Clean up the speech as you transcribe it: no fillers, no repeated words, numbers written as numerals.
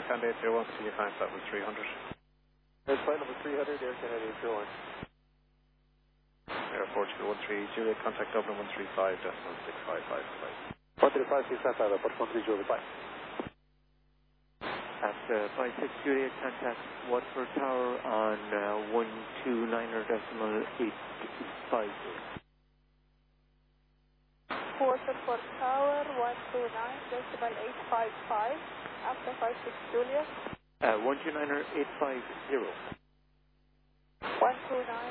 Air Canada 801, see you flight level 300. That's flight level 300, Air Canada 801. Air Portugal 13 Juliet, contact Dublin 135.6555. 135.65, report 13 Juliet, bye. At 56 Juliet, contact Watford Tower on 129.850. Watford Tower 129.855 after 56 Juliet. 129.850. 129.